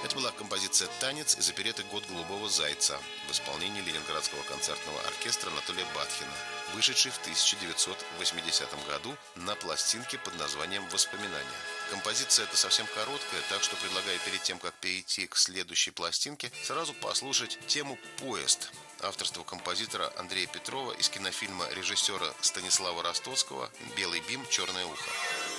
Это была композиция «Танец» из оперетты «Год голубого зайца» в исполнении Ленинградского концертного оркестра Анатолия Батхина, вышедшей в 1980 году на пластинке под названием «Воспоминания». Композиция эта совсем короткая, так что предлагаю перед тем, как перейти к следующей пластинке, сразу послушать тему «Поезд» авторства композитора Андрея Петрова из кинофильма режиссера Станислава Ростоцкого «Белый бим, черное ухо».